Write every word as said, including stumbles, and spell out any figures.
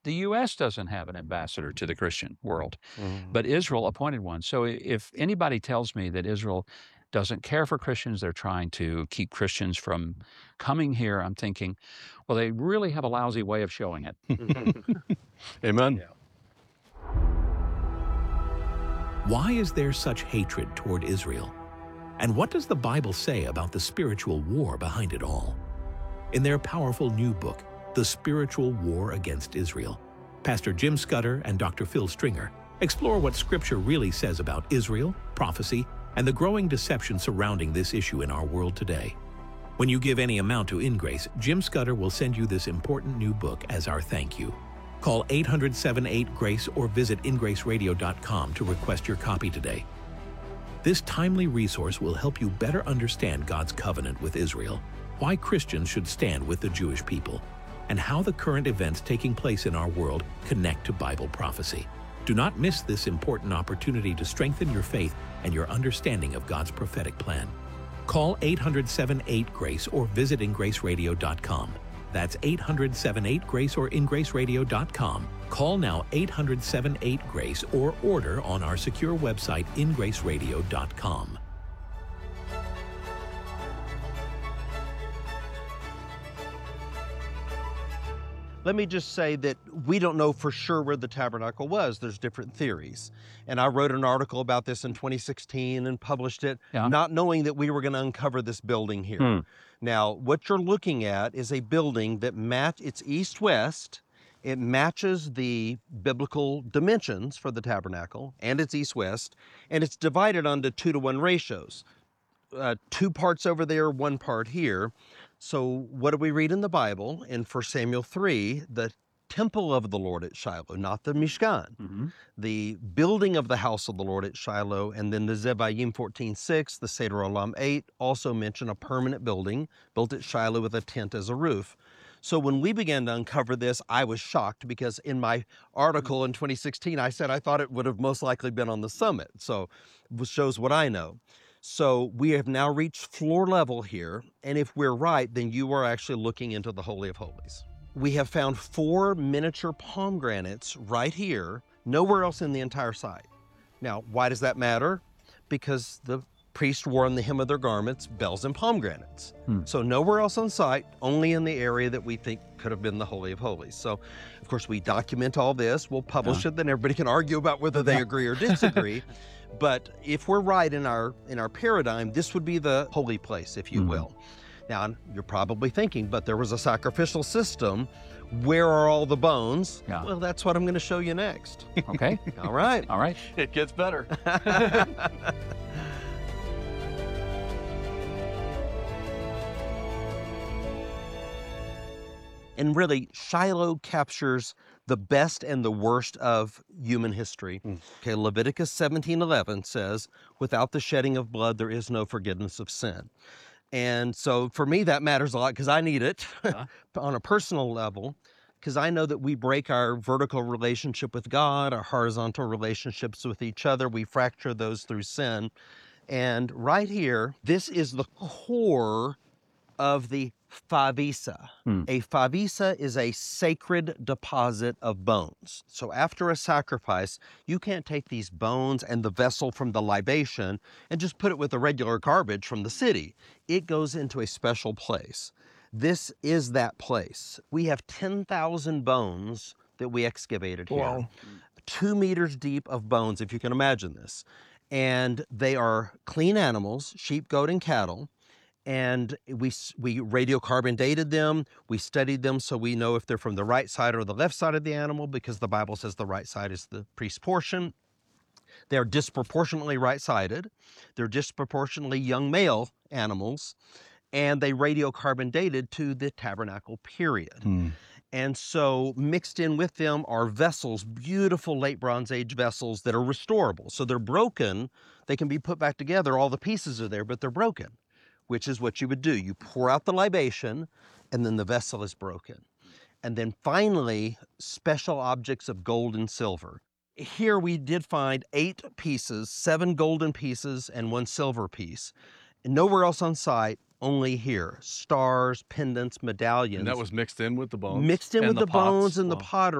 The U S doesn't have an ambassador to the Christian world, Mm. but Israel appointed one. So if anybody tells me that Israel doesn't care for Christians, they're trying to keep Christians from coming here, I'm thinking, well, they really have a lousy way of showing it. Amen. Yeah. Why is there such hatred toward Israel? And what does the Bible say about the spiritual war behind it all? In their powerful new book, The Spiritual War Against Israel, Pastor Jim Scudder and Doctor Phil Stringer explore what Scripture really says about Israel, prophecy, and the growing deception surrounding this issue in our world today. When you give any amount to InGrace, Jim Scudder will send you this important new book as our thank you. Call eight hundred, seven eight, GRACE or visit in grace radio dot com to request your copy today. This timely resource will help you better understand God's covenant with Israel, why Christians should stand with the Jewish people, and how the current events taking place in our world connect to Bible prophecy. Do not miss this important opportunity to strengthen your faith and your understanding of God's prophetic plan. Call eight hundred, seven eight, GRACE or visit in grace radio dot com. That's eight hundred, seven eight, GRACE or in grace radio dot com. Call now eight hundred, seven eight, GRACE or order on our secure website in grace radio dot com. Let me just say that we don't know for sure where the tabernacle was. There's different theories. And I wrote an article about this in twenty sixteen and published it, Yeah. not knowing that we were going to uncover this building here. Hmm. Now, what you're looking at is a building that match, it's east-west. It matches the biblical dimensions for the tabernacle, and it's east-west, and it's divided onto two to one ratios. Uh, two parts over there, one part here. So what do we read in the Bible? In First Samuel three, the temple of the Lord at Shiloh, not the Mishkan. Mm-hmm. The building of the house of the Lord at Shiloh, and then the Zeba'im fourteen six, the Seder Olam eight, also mention a permanent building built at Shiloh with a tent as a roof. So when we began to uncover this, I was shocked because in my article in twenty sixteen, I said I thought it would have most likely been on the summit. So it shows what I know. So we have now reached floor level here, and if we're right, then you are actually looking into the Holy of Holies. We have found four miniature pomegranates right here, nowhere else in the entire site. Now, why does that matter? Because the priests wore on the hem of their garments bells and pomegranates. Hmm. So nowhere else on site, only in the area that we think could have been the Holy of Holies. So, of course, we document all this, we'll publish Yeah. it, then everybody can argue about whether they agree or disagree. But if we're right in our in our paradigm, this would be the holy place, if you Mhm. will. Now, you're probably thinking, but there was a sacrificial system. Where are all the bones? Yeah. Well, that's what I'm going to show you next. Okay. All right. All right. It gets better. And really, Shiloh captures the best and the worst of human history. Mm. Okay, Leviticus seventeen eleven says, without the shedding of blood, there is no forgiveness of sin. And so for me, that matters a lot because I need it Yeah. on a personal level, because I know that we break our vertical relationship with God, our horizontal relationships with each other. We fracture those through sin. And right here, this is the core of the favisa. Hmm. A favisa is a sacred deposit of bones. So after a sacrifice, you can't take these bones and the vessel from the libation and just put it with the regular garbage from the city. It goes into a special place. This is that place. We have ten thousand bones that we excavated here. Wow. Two meters deep of bones, if you can imagine this. And they are clean animals, sheep, goat, and cattle. And we s- we radiocarbon dated them. We studied them so we know if they're from the right side or the left side of the animal, because the Bible says the right side is the priest's portion. They're disproportionately right-sided. They're disproportionately young male animals, and they radiocarbon dated to the tabernacle period. Hmm. And so mixed in with them are vessels, beautiful late Bronze Age vessels that are restorable. So they're broken, they can be put back together, all the pieces are there, but they're broken, which is what you would do. You pour out the libation, and then the vessel is broken. And then finally, special objects of gold and silver. Here we did find eight pieces, seven golden pieces and one silver piece. Nowhere else on site, only here. Stars, pendants, medallions. And that was mixed in with the bones? mixed in and with the, pots? bones and the Wow. pottery.